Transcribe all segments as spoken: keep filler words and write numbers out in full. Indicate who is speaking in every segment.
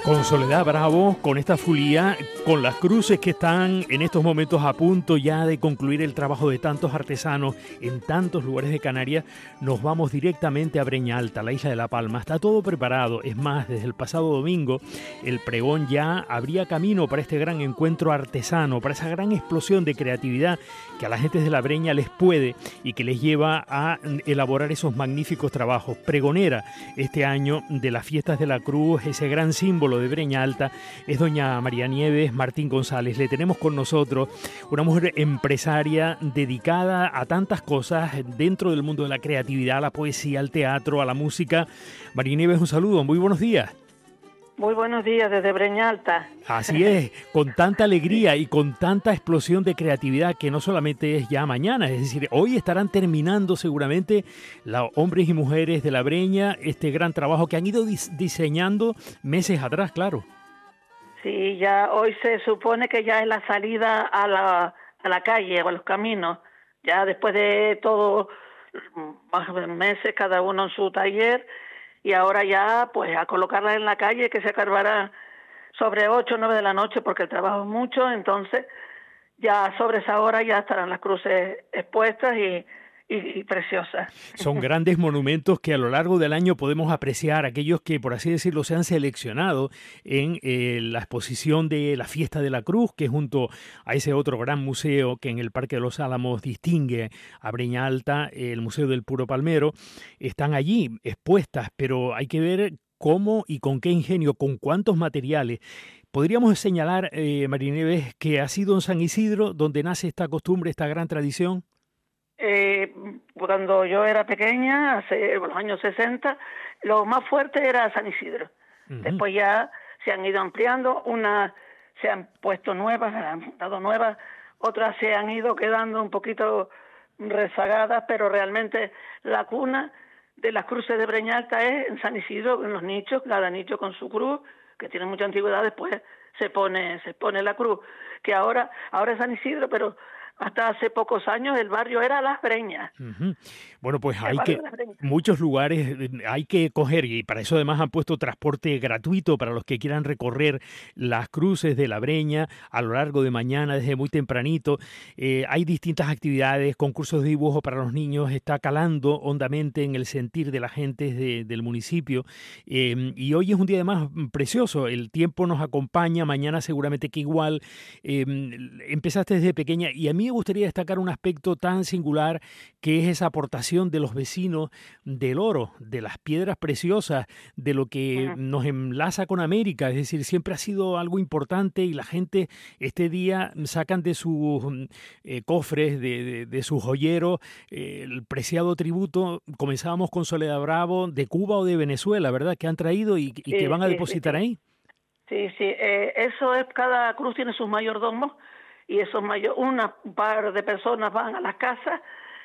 Speaker 1: Con Soledad Bravo, con esta fulía, con las cruces que están en estos momentos a punto ya de concluir el trabajo de tantos artesanos en tantos lugares de Canarias, nos vamos directamente a Breña Alta, la isla de La Palma. Está todo preparado, es más, desde el pasado domingo el pregón ya abría camino para este gran encuentro artesano, para esa gran explosión de creatividad que a la gente de la Breña les puede y que les lleva a elaborar esos magníficos trabajos. Pregonera este año de las Fiestas de la Cruz, ese gran símbolo de Breña Alta, es doña María Nieves Martín González. Le tenemos con nosotros, una mujer empresaria dedicada a tantas cosas dentro del mundo de la creatividad, a la poesía, al teatro, a la música. María Nieves, un saludo, muy buenos días.
Speaker 2: Muy buenos días desde Breña Alta.
Speaker 1: Así es, con tanta alegría y con tanta explosión de creatividad que no solamente es ya mañana, es decir, hoy estarán terminando seguramente los hombres y mujeres de la Breña este gran trabajo que han ido dis- diseñando meses atrás, claro.
Speaker 2: Sí, ya hoy se supone que ya es la salida a la, a la calle o a los caminos, ya después de todos más meses cada uno en su taller, y ahora ya pues a colocarla en la calle, que se acabará sobre ocho o nueve de la noche porque el trabajo es mucho. Entonces ya sobre esa hora ya estarán las cruces expuestas y, y, y preciosas.
Speaker 1: Son grandes monumentos que a lo largo del año podemos apreciar, aquellos que por así decirlo se han seleccionado en eh, la exposición de la Fiesta de la Cruz, que junto a ese otro gran museo que en el Parque de los Álamos distingue a Breña Alta, el Museo del Puro Palmero, están allí expuestas, pero hay que ver cómo y con qué ingenio, con cuántos materiales. Podríamos señalar, eh, María Nieves, que ha sido en San Isidro donde nace esta costumbre, esta gran tradición.
Speaker 2: Eh, cuando yo era pequeña, hace los años sesenta, lo más fuerte era San Isidro. Uh-huh. Después ya se han ido ampliando, unas se han puesto nuevas, han dado nuevas, otras se han ido quedando un poquito rezagadas, pero realmente la cuna de las cruces de Breña Alta es en San Isidro, en los nichos, cada nicho con su cruz, que tiene mucha antigüedad. Después se pone se pone la cruz, que ahora ahora es San Isidro, pero hasta hace pocos años el barrio era Las Breñas.
Speaker 1: Uh-huh. Bueno, pues hay que muchos lugares hay que coger, y para eso además han puesto transporte gratuito para los que quieran recorrer las cruces de La Breña a lo largo de mañana desde muy tempranito. Eh, hay distintas actividades, concursos de dibujo para los niños, está calando hondamente en el sentir de la gente de, del municipio. Eh, y hoy es un día además precioso, el tiempo nos acompaña, mañana seguramente que igual. Eh, empezaste desde pequeña y a mí me gustaría destacar un aspecto tan singular que es esa aportación de los vecinos del oro, de las piedras preciosas, de lo que uh-huh. nos enlaza con América. Es decir, siempre ha sido algo importante y la gente este día sacan de sus eh, cofres, de, de, de sus joyeros, eh, el preciado tributo. Comenzábamos con Soledad Bravo, de Cuba o de Venezuela, ¿verdad? Que han traído y, y sí, que van a depositar
Speaker 2: sí, sí.
Speaker 1: ahí.
Speaker 2: Sí, sí, eh, eso es, cada cruz tiene sus mayordomos. Y esos mayor, una, un par de personas van a las casas,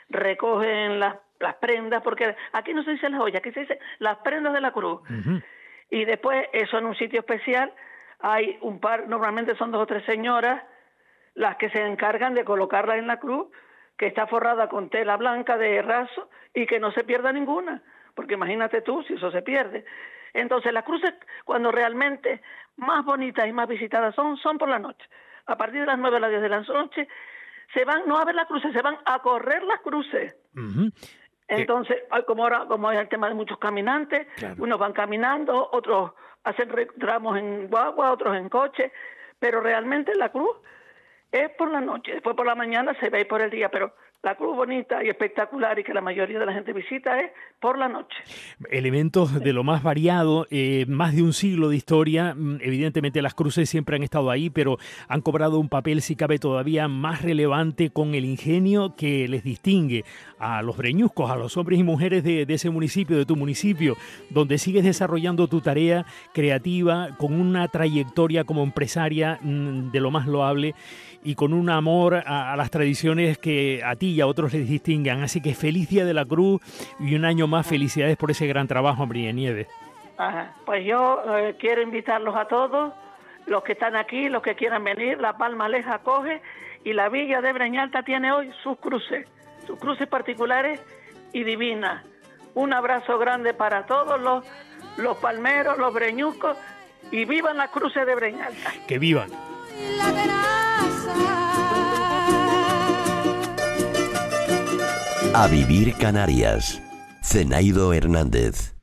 Speaker 2: recogen las, las prendas, porque aquí no se dice las ollas, aquí se dice las prendas de la cruz. Uh-huh. Y después, eso en un sitio especial, hay un par, normalmente son dos o tres señoras, las que se encargan de colocarla en la cruz, que está forrada con tela blanca de raso y que no se pierda ninguna, porque imagínate tú si eso se pierde. Entonces las cruces, cuando realmente más bonitas y más visitadas son, son por la noche. A partir de las nueve a las diez de la noche, se van no a ver las cruces, se van a correr las cruces. Uh-huh. Entonces, eh, como ahora como es el tema de muchos caminantes, claro. Unos van caminando, otros hacen tramos en guagua, otros en coche, pero realmente la cruz es por la noche. Después por la mañana se ve por el día, pero la cruz bonita y espectacular y que la mayoría de la gente visita es por la noche.
Speaker 1: Elementos de lo más variado, eh, más de un siglo de historia. Evidentemente las cruces siempre han estado ahí, pero han cobrado un papel, si cabe, todavía más relevante con el ingenio que les distingue a los breñuscos, a los hombres y mujeres de, de ese municipio, de tu municipio, donde sigues desarrollando tu tarea creativa con una trayectoria como empresaria mmm, de lo más loable y con un amor a, a las tradiciones que a ti y a otros les distingan. Así que feliz Día de la Cruz y un año más. Felicidades por ese gran trabajo, María Nieves.
Speaker 2: Ajá. Pues yo eh, quiero invitarlos a todos, los que están aquí, los que quieran venir. La Palma les acoge y la Villa de Breña Alta tiene hoy sus cruces, sus cruces particulares y divinas. Un abrazo grande para todos los, los palmeros, los breñucos Y vivan las cruces de Breña Alta.
Speaker 1: Que vivan.
Speaker 3: A vivir Canarias. Zenaido Hernández.